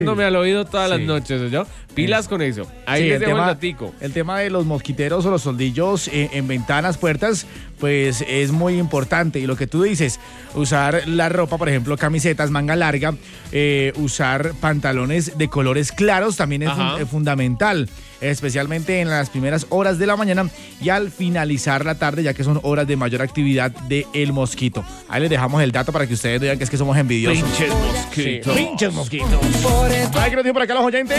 dándome al oído todas las Sí. noches, ¿yo? Pilas con eso. Ahí Sí, les dejo el datico. el tema de los mosquiteros o los soldillos en ventanas, puertas, pues es muy importante. Y lo que tú dices, usar la ropa, por ejemplo, camisetas, manga larga, usar pantalones de colores claros también es fundamental, especialmente en las primeras horas de la mañana y al finalizar la tarde, ya que son horas de mayor actividad del mosquito. Ahí les dejamos el dato para que ustedes vean que es que somos envidiosos. Pinches mosquitos. Sí, pinches mosquitos. Ay, que nos dijo por acá los oyentes.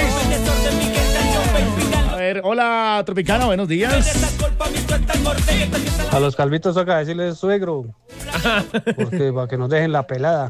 A ver, hola, Tropicana, buenos días. A los calvitos toca decirles suegro, porque para que nos dejen la pelada.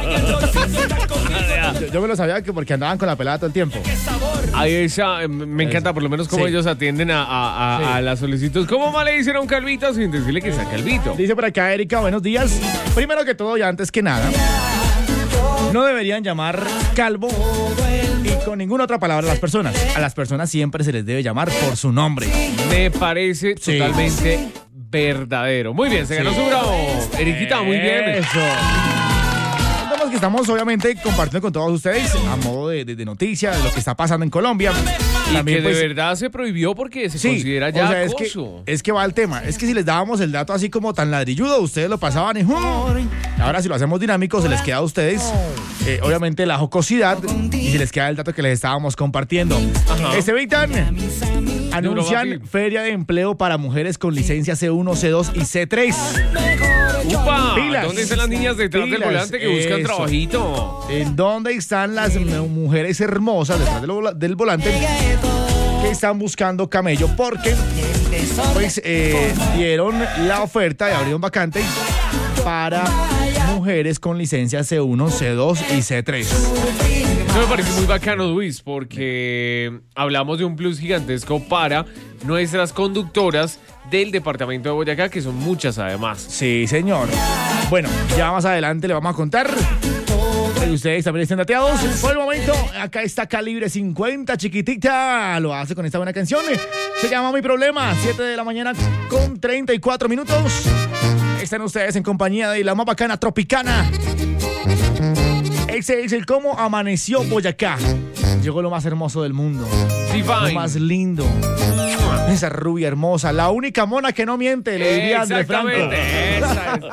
Yo me lo sabía que porque andaban con la pelada todo el tiempo. Ahí esa, me encanta por lo menos cómo Sí. ellos atienden a las solicitudes. ¿Cómo más le dicen a un calvito sin decirle que sea calvito? Dice por acá Erika, buenos días. Primero que todo y antes que nada, no deberían llamar calvo y con ninguna otra palabra a las personas. A las personas siempre se les debe llamar por su nombre. Me parece Sí. totalmente verdadero. Muy bien, se ganó su bravo. Eriquita, muy bien. Eso. Contamos que estamos obviamente compartiendo con todos ustedes a modo de noticia de lo que está pasando en Colombia. Y También, que pues, de verdad se prohibió porque se sí, considera ya o sea, acoso. es que va el tema. Es que si les dábamos el dato así como tan ladrilludo, ustedes lo pasaban y ahora si lo hacemos dinámico, se les queda a ustedes, obviamente, la jocosidad y se les queda el dato que les estábamos compartiendo. Ajá. Esteban, anuncian papi. feria de empleo para mujeres con licencia C1, C2 y C3. ¡Upa! Pilas. ¿Dónde están las niñas detrás del Pilas, volante que buscan eso. trabajito? ¿En dónde están las mujeres hermosas detrás del volante que están buscando camello? Porque pues dieron la oferta y abrieron vacante para mujeres con licencia C1, C2 y C3. Eso me parece muy bacano, Luis, porque hablamos de un plus gigantesco para nuestras conductoras del departamento de Boyacá, que son muchas además. Sí, señor. Bueno, ya más adelante le vamos a contar. Ustedes también estén dateados. Por el momento, acá está Calibre 50, chiquitita. Lo hace con esta buena canción. Se llama Mi Problema. 7 de la mañana con 34 minutos. Están ustedes en compañía de la más bacana Tropicana. Ese es el cómo amaneció Boyacá. Llegó lo más hermoso del mundo. Lo más lindo. Esa rubia hermosa. La única mona que no miente, le diría Andrés Franco. Exactamente. Esa es.